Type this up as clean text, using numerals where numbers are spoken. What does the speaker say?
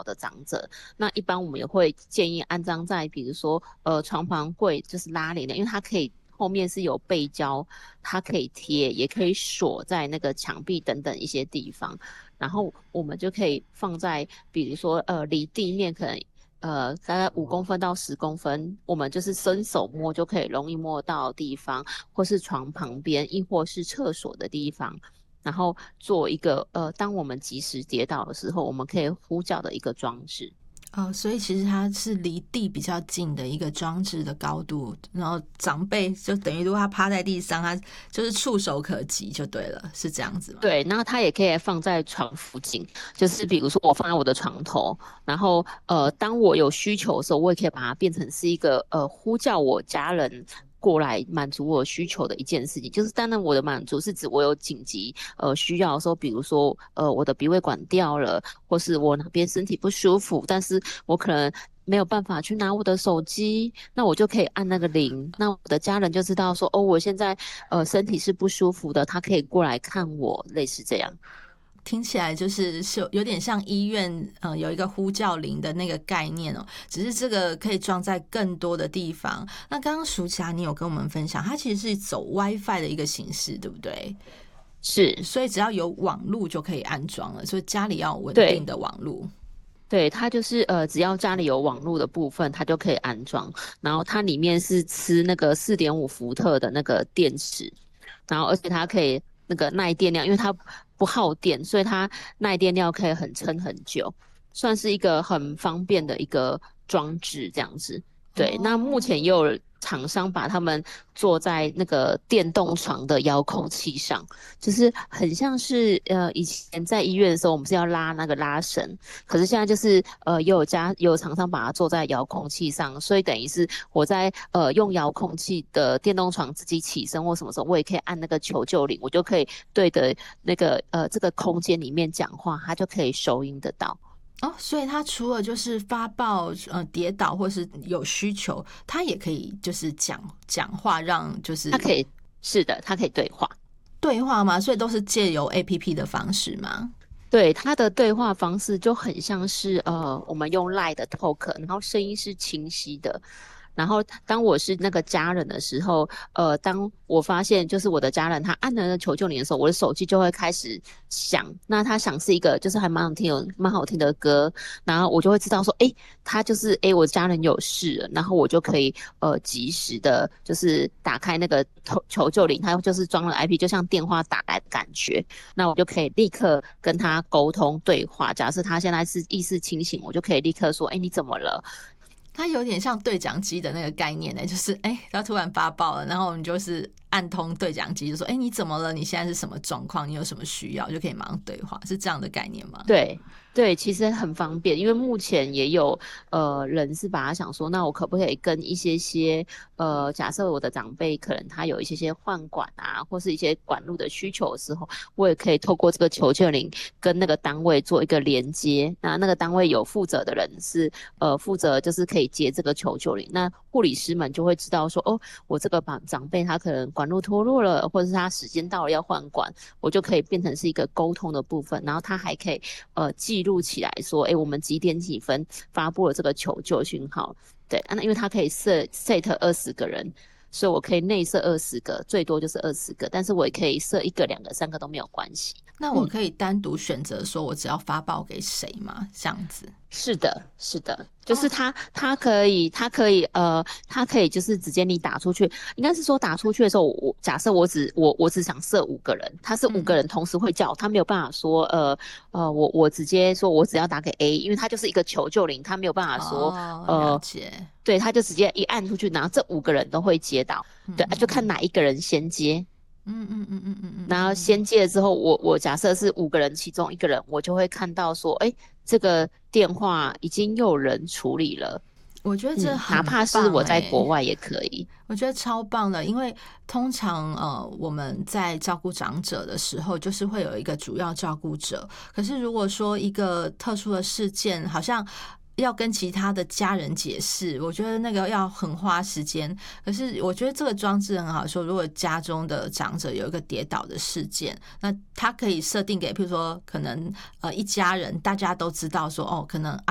的长者。那一般我们也会建议安装在比如说床旁柜，就是拉帘的，因为它可以后面是有背胶，它可以贴，也可以锁在那个墙壁等等一些地方。然后我们就可以放在比如说离地面可能大概5公分到10公分，我们就是伸手摸就可以容易摸到的地方，或是床旁边，亦或是厕所的地方。然后做一个当我们及时跌倒的时候，我们可以呼叫的一个装置。 所以其实它是离地比较近的一个装置的高度，然后长辈就等于如果他趴在地上，他就是触手可及就对了，是这样子吗？ 对，那它也可以放在床附近，就是比如说我放在我的床头，然后当我有需求的时候，我也可以把它变成是一个呼叫我家人过来满足我需求的一件事情。就是当然我的满足是指我有紧急需要的时候，比如说我的鼻胃管掉了，或是我哪边身体不舒服，但是我可能没有办法去拿我的手机，那我就可以按那个铃，那我的家人就知道说，哦，我现在身体是不舒服的，他可以过来看我，类似这样。 听起来就是有点像医院有一个呼叫铃的那个概念哦，只是这个可以装在更多的地方。那刚刚淑霞你有跟我们分享，它其实是走 WiFi 的一个形式，对不对？ 是， 所以只要有网路就可以安装了，所以家里要有稳定对的网路。 对，它就是只要家里有网络的部分，它就可以安装。然后它里面是吃那个4.5伏特的那个电池，然后而且它可以那个耐电量，因为它不耗电，所以它耐电量可以很撑很久，算是一个很方便的一个装置这样子。对，那目前也有厂商把它们做在那个电动床的遥控器上，就是很像是以前在医院的时候，我们是要拉那个拉绳，可是现在就是也有厂商把它做在遥控器上，所以等于是我在用遥控器的电动床自己起身或什么时候，我也可以按那个求救铃，我就可以对着那个这个空间里面讲话，它就可以收音得到。 所以他除了就是发报跌倒或是有需求，他也可以就是讲话，让就是它可以是的，它可以对话。 对话吗？所以都是借由 APP 的方式吗？ 对，它的对话方式就很像是我们用 Line 的 talk，然后声音是清晰的。然后当我是那个家人的时候，当我发现就是我的家人他按了那求救铃的时候，我的手机就会开始响。那他响是一个就是还蛮好听的歌，然后我就会知道说，诶，他就是我家人有事了，然后我就可以及时的，就是打开那个求救铃，它就是装了 IP，就像电话打来的感觉。那我就可以立刻跟他沟通对话。假设他现在是意识清醒，我就可以立刻说：“哎，你怎么了？” 它有点像对讲机的那个概念呢，就是他突然发报了，然后你就是按通对讲机，就说你怎么了？你现在是什么状况？你有什么需要？就可以马上对话，是这样的概念吗？ 对对，其实很方便，因为目前也有人是把他想说，那我可不可以跟一些假设我的长辈可能他有一些换管啊，或是一些管路的需求的时候，我也可以透过这个求救铃跟那个单位做一个连接。那个单位有负责的人是负责就是可以接这个求救铃，那护理师们就会知道说，哦，我这个长辈他可能管路脱落了，或者是他时间到了要换管，我就可以变成是一个沟通的部分，然后他还可以记录起来说，我们几点几分发布了这个求救讯号。对，那因为它可以set 20个人，所以我可以内设20个，最多就是20个，但是我也可以设1个、2个、3个都没有关系。 那我可以单独选择说我只要发报给谁吗？这样子？ 是的，是的，就是他可以就是直接你打出去，应该是说打出去的时候，假设我只想设5个人，他是5个人同时会叫，他没有办法说我直接说我只要打给 A， 因为他就是一个求救铃，他没有办法说了解， 对，他就直接一按出去，然后这5个人都会接到，对，就看哪一个人先接。然后先接了之后，我假设是5个人，其中1个人，我就会看到说，这个电话已经有人处理了。 我觉得这很棒， 哪怕是我在国外也可以。 我觉得超棒的，因为通常我们在照顾长者的时候，就是会有一个主要照顾者。可是如果说一个特殊的事件，好像要跟其他的家人解释，我觉得那个要很花时间。可是我觉得这个装置很好说，如果家中的长者有一个跌倒的事件，那他可以设定给，譬如说可能一家人大家都知道说，可能阿